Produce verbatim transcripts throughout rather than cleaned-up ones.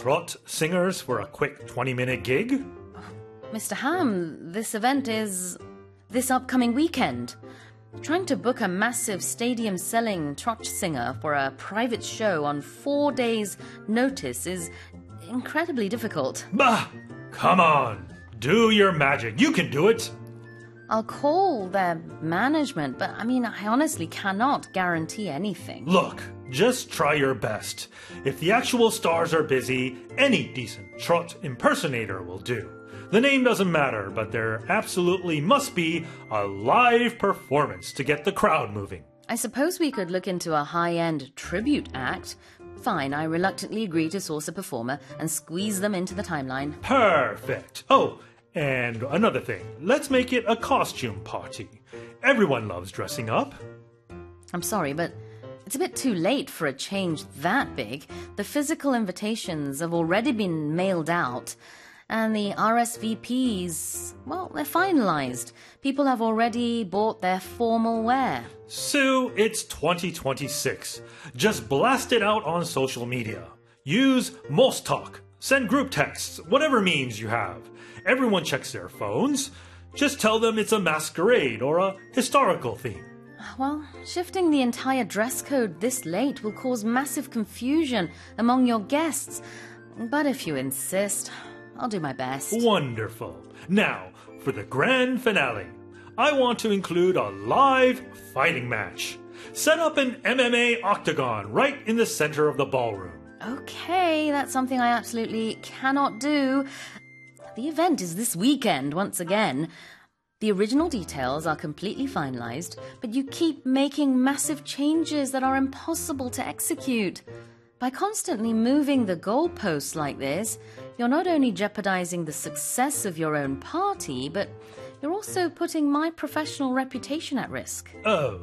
trot singers for a quick twenty-minute gig? Mister Ham, this event is this upcoming weekend. Trying to book a massive stadium-selling trot singer for a private show on four days' notice is incredibly difficult. Bah! Come on! Do your magic. You can do it! I'll call their management, but I mean, I honestly cannot guarantee anything. Look, just try your best. If the actual stars are busy, any decent trot impersonator will do. The name doesn't matter, but there absolutely must be a live performance to get the crowd moving. I suppose we could look into a high-end tribute act. Fine, I reluctantly agree to source a performer and squeeze them into the timeline. Perfect. Oh, and another thing. Let's make it a costume party. Everyone loves dressing up. I'm sorry, but it's a bit too late for a change that big. The physical invitations have already been mailed out. And the R S V Ps, well, they're finalized. People have already bought their formal wear. Sue, it's twenty twenty-six. Just blast it out on social media. Use Mostalk. Send group texts, whatever means you have. Everyone checks their phones. Just tell them it's a masquerade or a historical theme. Well, shifting the entire dress code this late will cause massive confusion among your guests. But if you insist, I'll do my best. Wonderful. Now, for the grand finale, I want to include a live fighting match. Set up an M M A octagon right in the center of the ballroom. Okay, that's something I absolutely cannot do. The event is this weekend, once again. The original details are completely finalized, but you keep making massive changes that are impossible to execute. By constantly moving the goalposts like this, you're not only jeopardizing the success of your own party, but you're also putting my professional reputation at risk. Oh,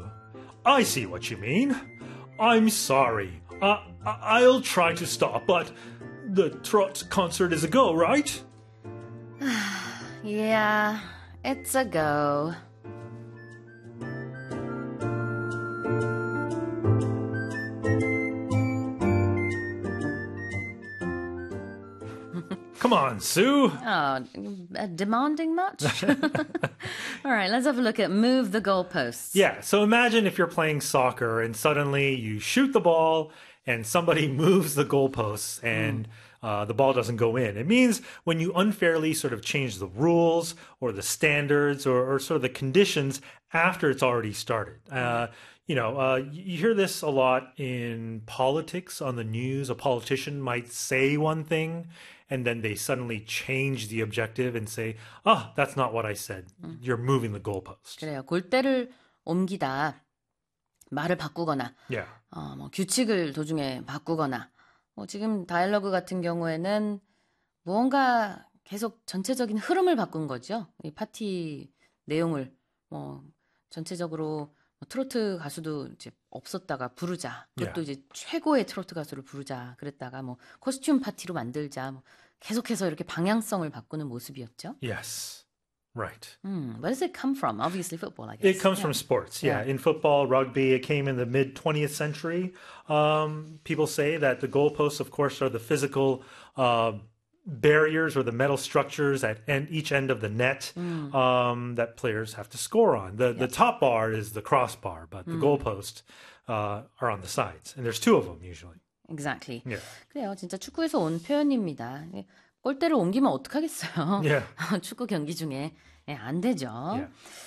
I see what you mean. I'm sorry. Uh, I- I'll try to stop, but the trot concert is a go, right? Yeah, it's a go. Come on, Sue. Oh, uh, demanding much? All right, let's have a look at move the goalposts. Yeah, so imagine if you're playing soccer and suddenly you shoot the ball and somebody moves the goalposts and mm. uh, the ball doesn't go in. It means when you unfairly sort of change the rules or the standards or, or sort of the conditions after it's already started. Uh, you know, uh, you hear this a lot in politics on the news. A politician might say one thing and then they suddenly change the objective and say, oh, that's not what I said. You're moving the goalpost. 그래요. 골대를 옮기다. 말을 바꾸거나, yeah. 어, 뭐 규칙을 도중에 바꾸거나, 뭐 지금 다이얼로그 같은 경우에는 무언가 계속 전체적인 흐름을 바꾼 거죠. 이 파티 내용을 뭐 전체적으로 뭐 트로트 가수도 이제 없었다가 부르자. 그것도 yeah. 이제 최고의 트로트 가수를 부르자. 그랬다가 뭐 코스튬 파티로 만들자. 뭐 계속해서 이렇게 방향성을 바꾸는 모습이었죠. Yes. Right. Mm, where does it come from? Obviously football, I guess. It comes yeah. from sports, yeah. yeah. In football, rugby, it came in the mid-twentieth century. Um, people say that the goalposts, of course, are the physical uh, barriers or the metal structures at end, each end of the net mm. um, that players have to score on. The, yeah. the top bar is the crossbar, but the mm. goalposts uh, are on the sides. And there's two of them, usually. Exactly. Yeah. 그래요. 진짜 축구에서 온 표현입니다. 골대를 옮기면 어떡하겠어요. Yeah. 축구 경기 중에 예, 안 되죠. Yeah.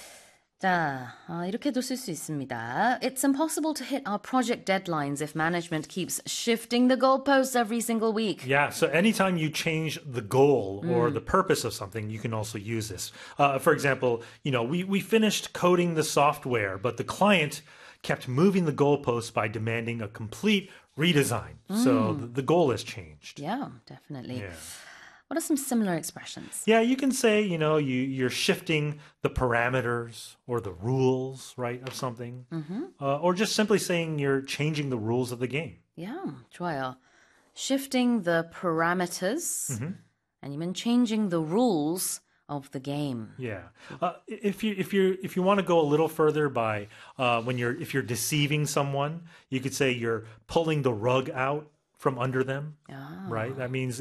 자, 어, 이렇게도 쓸 수 있습니다. It's impossible to hit our project deadlines if management keeps shifting the goalposts every single week. Yeah, so anytime you change the goal or mm. the purpose of something, you can also use this. Uh, for example, you know, we, we finished coding the software, but the client kept moving the goalposts by demanding a complete redesign. Mm. So the, the goal has changed. Yeah, definitely. Yeah. What are some similar expressions? Yeah, you can say, you know, you, you're shifting the parameters or the rules, right, of something. Mm-hmm. Uh, or just simply saying you're changing the rules of the game. Yeah, 좋아요. Shifting the parameters mm-hmm. 아니면 changing the rules of the game. Yeah. Uh, if you if you if you want to go a little further by uh, when you're if you're deceiving someone, you could say you're pulling the rug out from under them, Ah. right? That means